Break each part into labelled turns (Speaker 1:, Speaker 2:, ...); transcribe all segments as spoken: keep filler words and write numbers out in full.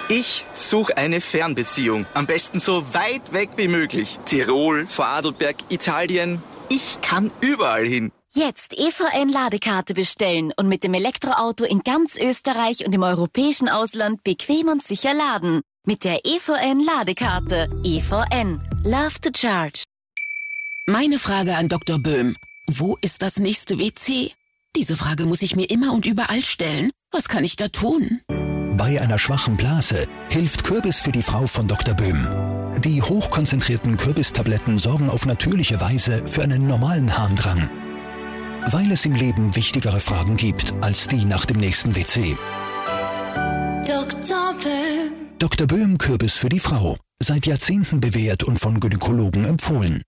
Speaker 1: Ich suche eine Fernbeziehung. Am besten so weit weg wie möglich. Tirol, Vorarlberg, Italien. Ich kann überall hin.
Speaker 2: Jetzt E V N-Ladekarte bestellen und mit dem Elektroauto in ganz Österreich und im europäischen Ausland bequem und sicher laden. Mit der E V N-Ladekarte. E V N. Love to charge.
Speaker 3: Meine Frage an Doktor Böhm. Wo ist das nächste W C? Diese Frage muss ich mir immer und überall stellen. Was kann ich da tun?
Speaker 4: Bei einer schwachen Blase hilft Kürbis für die Frau von Doktor Böhm. Die hochkonzentrierten Kürbistabletten sorgen auf natürliche Weise für einen normalen Harndrang. Weil es im Leben wichtigere Fragen gibt als die nach dem nächsten W C.
Speaker 5: Doktor Böhm.
Speaker 4: Doktor Böhm Kürbis für die Frau. Seit Jahrzehnten bewährt und von Gynäkologen empfohlen.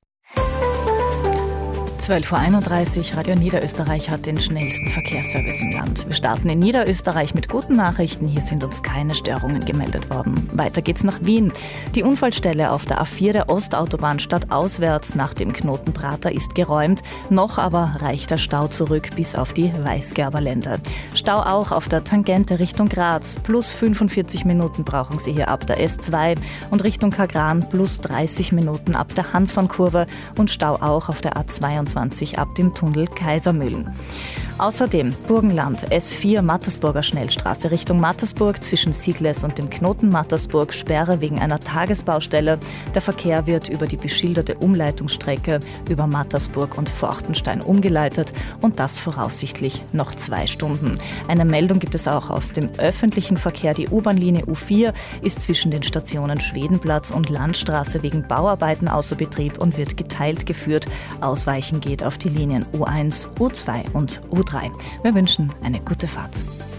Speaker 6: zwölf Uhr einunddreißig, Radio Niederösterreich hat den schnellsten Verkehrsservice im Land. Wir starten in Niederösterreich mit guten Nachrichten. Hier sind uns keine Störungen gemeldet worden. Weiter geht's nach Wien. Die Unfallstelle auf der A vier der Ostautobahn stadtauswärts nach dem Knoten Prater ist geräumt. Noch aber reicht der Stau zurück bis auf die Weißgerberlände. Stau auch auf der Tangente Richtung Graz. Plus fünfundvierzig Minuten brauchen Sie hier ab der S zwei und Richtung Kagran plus dreißig Minuten ab der Hansson-Kurve und Stau auch auf der A zweiundzwanzig ab dem Tunnel Kaisermühlen. Außerdem Burgenland, S vier Mattersburger Schnellstraße Richtung Mattersburg zwischen Sigles und dem Knoten Mattersburg Sperre wegen einer Tagesbaustelle. Der Verkehr wird über die beschilderte Umleitungsstrecke über Mattersburg und Forchtenstein umgeleitet und das voraussichtlich noch zwei Stunden. Eine Meldung gibt es auch aus dem öffentlichen Verkehr. Die U-Bahn-Linie U vier ist zwischen den Stationen Schwedenplatz und Landstraße wegen Bauarbeiten außer Betrieb und wird geteilt geführt. Ausweichen geht auf die Linien U eins, U zwei und U drei. Wir wünschen eine gute Fahrt.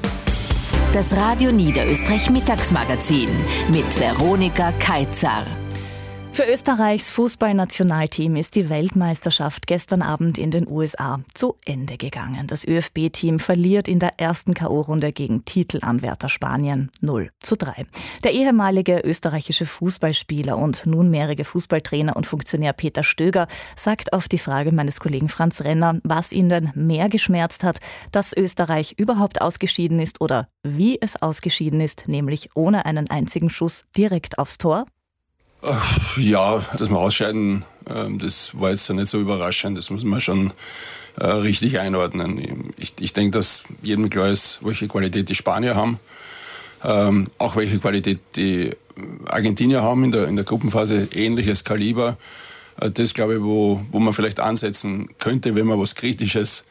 Speaker 7: Das Radio Niederösterreich Mittagsmagazin mit Veronika Kaitzar.
Speaker 6: Für Österreichs Fußballnationalteam ist die Weltmeisterschaft gestern Abend in den U S A zu Ende gegangen. Das ÖFB Team verliert in der ersten K O-Runde gegen Titelanwärter Spanien null zu drei. Der ehemalige österreichische Fußballspieler und nunmehrige Fußballtrainer und Funktionär Peter Stöger sagt auf die Frage meines Kollegen Franz Renner, was ihn denn mehr geschmerzt hat, dass Österreich überhaupt ausgeschieden ist oder wie es ausgeschieden ist, nämlich ohne einen einzigen Schuss direkt aufs Tor.
Speaker 8: Ja, dass wir ausscheiden, das war jetzt nicht so überraschend. Das muss man schon richtig einordnen. Ich, ich denke, dass jedem klar ist, welche Qualität die Spanier haben, auch welche Qualität die Argentinier haben in der, in der Gruppenphase, ähnliches Kaliber. Das glaube ich, wo, wo man vielleicht ansetzen könnte, wenn man was Kritisches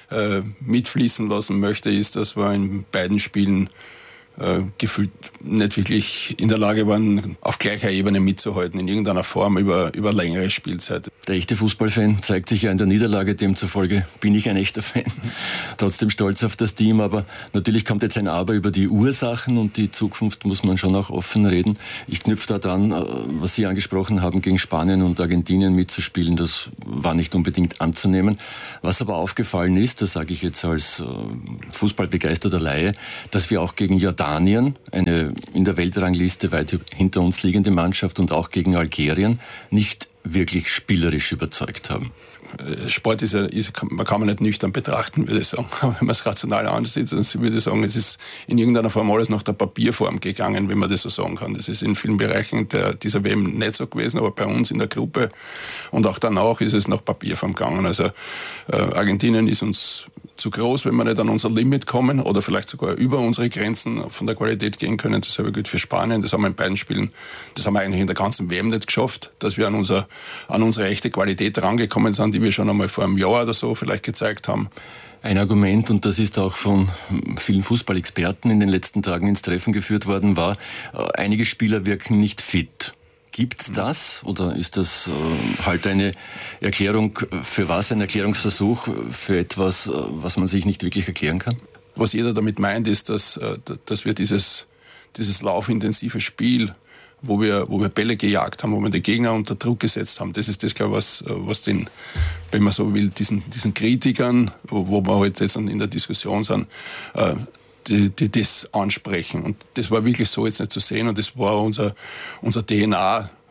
Speaker 8: mitfließen lassen möchte, ist, dass wir in beiden Spielen Äh, gefühlt nicht wirklich in der Lage waren, auf gleicher Ebene mitzuhalten, in irgendeiner Form über, über längere Spielzeit.
Speaker 9: Der echte Fußballfan zeigt sich ja in der Niederlage, demzufolge bin ich ein echter Fan. Trotzdem stolz auf das Team, aber natürlich kommt jetzt ein Aber über die Ursachen und die Zukunft muss man schon auch offen reden. Ich knüpfe da an, was Sie angesprochen haben, gegen Spanien und Argentinien mitzuspielen, das war nicht unbedingt anzunehmen. Was aber aufgefallen ist, das sage ich jetzt als fußballbegeisterter Laie, dass wir auch gegen Jordanien, eine in der Weltrangliste weit hinter uns liegende Mannschaft und auch gegen Algerien nicht wirklich spielerisch überzeugt haben.
Speaker 8: Sport ist, ja, ist man kann man nicht nüchtern betrachten, würde ich sagen. Aber wenn man es rational ansieht, dann würde ich sagen, es ist in irgendeiner Form alles nach der Papierform gegangen, wenn man das so sagen kann. Das ist in vielen Bereichen der, dieser W M nicht so gewesen, aber bei uns in der Gruppe und auch danach ist es nach Papierform gegangen. Also äh, Argentinien ist uns zu groß, wenn wir nicht an unser Limit kommen oder vielleicht sogar über unsere Grenzen von der Qualität gehen können. Dasselbe gilt für Spanien. Das haben wir in beiden Spielen, das haben wir eigentlich in der ganzen W M nicht geschafft, dass wir an, unser, an unsere echte Qualität rangekommen sind, die wir schon einmal vor einem Jahr oder so vielleicht gezeigt haben.
Speaker 9: Ein Argument, und das ist auch von vielen Fußballexperten in den letzten Tagen ins Treffen geführt worden, war, einige Spieler wirken nicht fit. Gibt's das oder ist das äh, halt eine Erklärung für was, ein Erklärungsversuch für etwas, was man sich nicht wirklich erklären kann?
Speaker 8: Was jeder damit meint, ist, dass, dass wir dieses, dieses laufintensive Spiel, wo wir, wo wir Bälle gejagt haben, wo wir den Gegner unter Druck gesetzt haben, das ist das, glaube ich, was, was den, wenn man so will, diesen, diesen Kritikern, wo, wo wir heute jetzt in der Diskussion sind, äh, Die, die das ansprechen. Und das war wirklich so jetzt nicht zu sehen und das war unser, unser D N A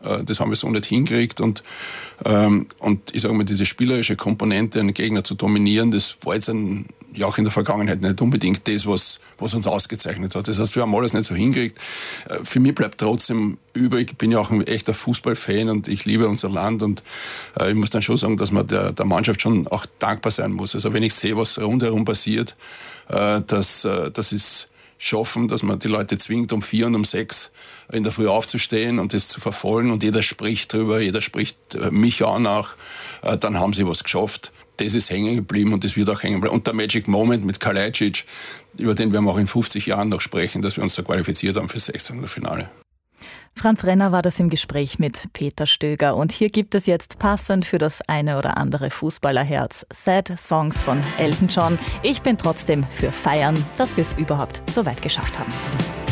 Speaker 8: Das haben wir so nicht hingekriegt. Und, ähm, und ich sage mal, diese spielerische Komponente, einen Gegner zu dominieren, das war jetzt ein, ja auch in der Vergangenheit nicht unbedingt das, was, was uns ausgezeichnet hat. Das heißt, wir haben alles nicht so hingekriegt. Für mich bleibt trotzdem übrig, ich bin ja auch ein echter Fußballfan und ich liebe unser Land. Und äh, ich muss dann schon sagen, dass man der, der Mannschaft schon auch dankbar sein muss. Also wenn ich sehe, was rundherum passiert, äh, das, äh, das ist schaffen, dass man die Leute zwingt, um vier und um sechs in der Früh aufzustehen und das zu verfolgen und jeder spricht drüber, jeder spricht mich auch nach, dann haben sie was geschafft. Das ist hängen geblieben und das wird auch hängen bleiben. Und der Magic Moment mit Kalajdzic, über den werden wir auch in fünfzig Jahren noch sprechen, dass wir uns da qualifiziert haben für das sechzehntelfinale.
Speaker 6: Franz Renner war das im Gespräch mit Peter Stöger. Und hier gibt es jetzt passend für das eine oder andere Fußballerherz Sad Songs von Elton John. Ich bin trotzdem für Feiern, dass wir es überhaupt so weit geschafft haben.